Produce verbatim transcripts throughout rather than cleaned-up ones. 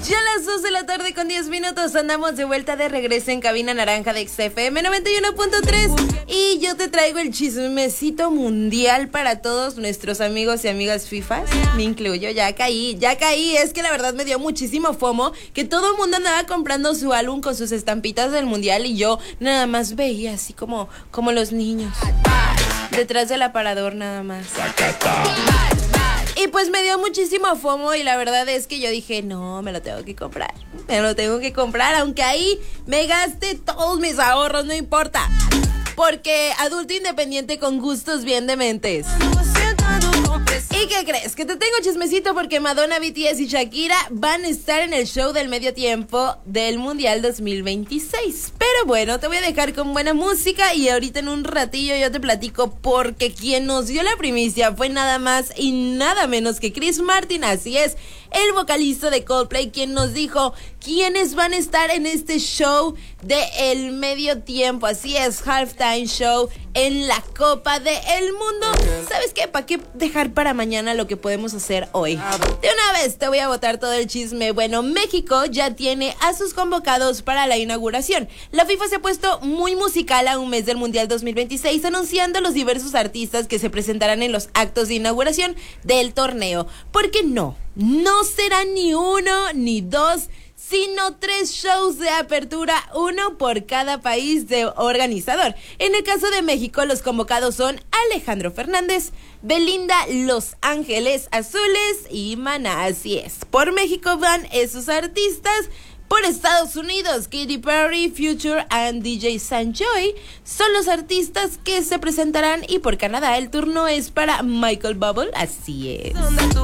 Ya a las dos de la tarde con diez minutos andamos de vuelta de regreso en Cabina Naranja de X F M noventa y uno punto tres y yo te traigo el chismecito mundial para todos nuestros amigos y amigas FIFAs. Me incluyo, ya caí, ya caí. Es que la verdad me dio muchísimo FOMO que todo el mundo andaba comprando su álbum con sus estampitas del mundial y yo nada más veía así como, como los niños detrás del aparador nada más. Y pues me dio muchísimo FOMO y la verdad es que yo dije, no, me lo tengo que comprar. Me lo tengo que comprar, aunque ahí me gaste todos mis ahorros, no importa. Porque adulto independiente con gustos bien dementes. ¿Y qué crees? Que te tengo chismecito porque Madonna, B T S y Shakira van a estar en el show del medio tiempo del Mundial dos mil veintiséis. Pero bueno, te voy a dejar con buena música y ahorita en un ratillo yo te platico porque quien nos dio la primicia fue nada más y nada menos que Chris Martin, así es, el vocalista de Coldplay, quien nos dijo quiénes van a estar en este show del medio tiempo, así es, halftime show en la Copa del Mundo. ¿Sabes qué? ¿Para qué dejar para mañana lo que podemos hacer hoy? De una vez te voy a botar todo el chisme. Bueno, México ya tiene a sus convocados para la inauguración. La FIFA se ha puesto muy musical a un mes del Mundial dos mil veintiséis, anunciando los diversos artistas que se presentarán en los actos de inauguración del torneo. ¿Por qué no? No será ni uno ni dos, sino tres shows de apertura, uno por cada país de organizador. En el caso de México, los convocados son Alejandro Fernández, Belinda, Los Ángeles Azules y Maná. Así es, por México van esos artistas. Por Estados Unidos, Katy Perry, Future and D J Sanjoy son los artistas que se presentarán. Y por Canadá el turno es para Michael Bublé, así es,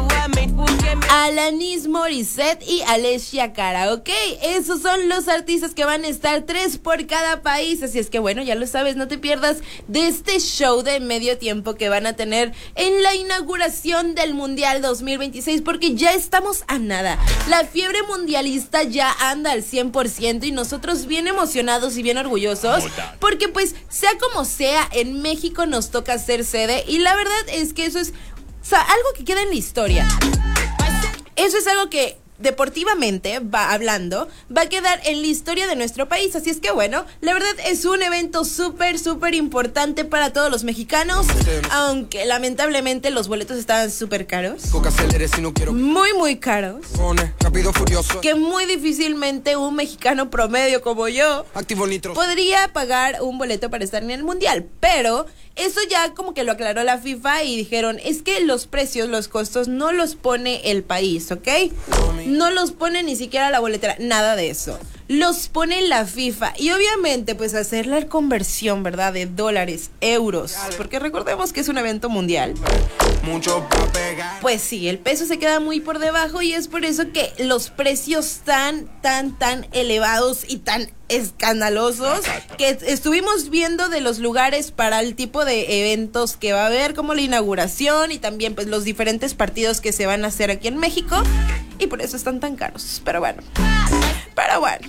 Alanis Morissette y Alessia Cara, ok, esos son los artistas que van a estar, tres por cada país. Así es que bueno, ya lo sabes, no te pierdas de este show de medio tiempo que van a tener en la inauguración del Mundial dos mil veintiséis, porque ya estamos a nada. La fiebre mundialista ya anda al cien por ciento y nosotros bien emocionados y bien orgullosos, porque pues sea como sea, en México nos toca ser sede y la verdad es que eso es, o sea, algo que queda en la historia. Eso es algo que deportivamente va hablando, va a quedar en la historia de nuestro país. Así es que bueno, la verdad es un evento súper, súper importante para todos los mexicanos, aunque lamentablemente los boletos estaban súper caros, muy, muy caros, que muy difícilmente un mexicano promedio como yo podría pagar un boleto para estar en el Mundial. Pero eso ya como que lo aclaró la FIFA y dijeron, es que los precios, los costos no los pone el país, ¿ok? No los pone ni siquiera la boletera, nada de eso. Los pone la FIFA. Y obviamente, pues hacer la conversión, ¿verdad? De dólares, euros, porque recordemos que es un evento mundial. Pues sí, el peso se queda muy por debajo y es por eso que los precios tan, tan, tan elevados y tan escandalosos que estuvimos viendo de los lugares para el tipo de eventos que va a haber, como la inauguración y también pues los diferentes partidos que se van a hacer aquí en México, y por eso están tan caros. Pero bueno, pero bueno,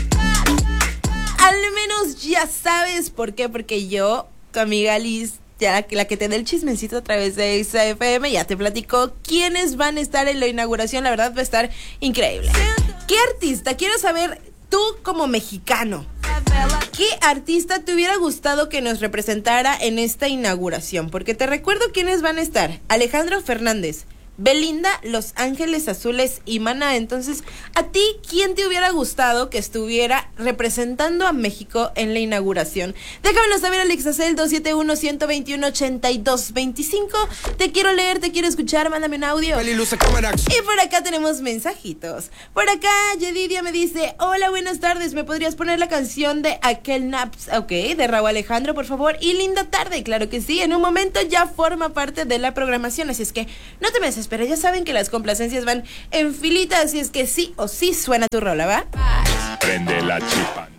al menos ya sabes por qué, porque yo, tu amiga Liz, ya la, la que te dé el chismecito a través de X F M, ya te platicó quiénes van a estar en la inauguración. La verdad va a estar increíble. ¿Qué artista? Quiero saber, tú como mexicano, ¿qué artista te hubiera gustado que nos representara en esta inauguración? Porque te recuerdo quiénes van a estar: Alejandro Fernández, Belinda, Los Ángeles Azules y Maná. Entonces, ¿a ti quién te hubiera gustado que estuviera representando a México en la inauguración? Déjamelo saber al Ixacel dos siete uno, uno dos uno, ocho dos dos cinco. Te quiero leer, te quiero escuchar, mándame un audio. Y por acá tenemos mensajitos. Por acá Yedidia me dice: hola, buenas tardes, ¿me podrías poner la canción de Aquel Naps? Ok, de Raúl Alejandro, por favor. Y linda tarde, claro que sí, en un momento ya forma parte de la programación, así es que no te me desesperes. Pero ya saben que las complacencias van en filita, así es que sí o sí suena tu rola, ¿va? Prende la chipa.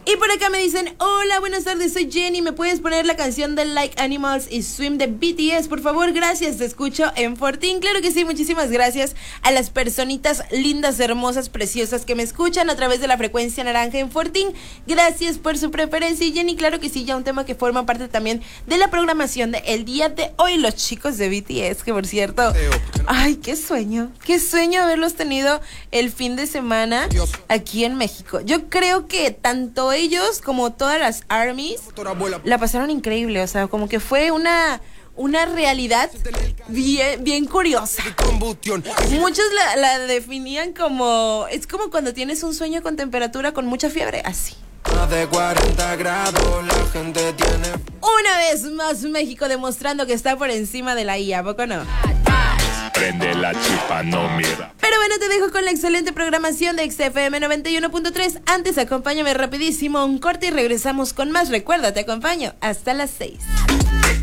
Y por acá me dicen, hola, buenas tardes, soy Jenny, ¿me puedes poner la canción de Like Animals y Swim de B T S? Por favor, gracias, te escucho en Fortín. Claro que sí, muchísimas gracias a las personitas lindas, hermosas, preciosas que me escuchan a través de la frecuencia naranja en Fortín. Gracias por su preferencia. Y Jenny, claro que sí, ya un tema que forma parte también de la programación del día de hoy, los chicos de B T S, que por cierto, ay, qué sueño, qué sueño haberlos tenido el fin de semana aquí en México. Yo creo que tanto ellos como todas las ARMYs la pasaron increíble, o sea, como que fue una una realidad bien, bien curiosa. Muchos la, la definían como, es como cuando tienes un sueño con temperatura con mucha fiebre, así. De cuarenta grados, la gente tiene. Una vez más México demostrando que está por encima de la I A, ¿a poco no? Prende la chispa, no mira. Pero bueno, te dejo con la excelente programación de X F M noventa y uno punto tres. Antes, acompáñame rapidísimo a un corte y regresamos con más. Recuerda, te acompaño hasta las seis.